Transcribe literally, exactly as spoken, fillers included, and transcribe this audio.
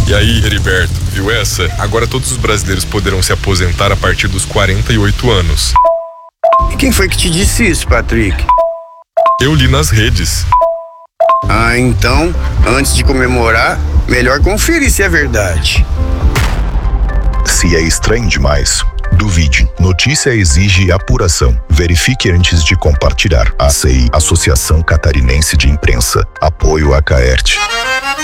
E aí, Heriberto, viu essa? Agora todos os brasileiros poderão se aposentar a partir dos quarenta e oito anos. E quem foi que te disse isso, Patrick? Eu li nas redes. Ah, então, antes de comemorar, melhor conferir se é verdade. Se é estranho demais, duvide. Notícia exige apuração. Verifique antes de compartilhar. A C I, Associação Catarinense de Imprensa. Apoio a Caerte.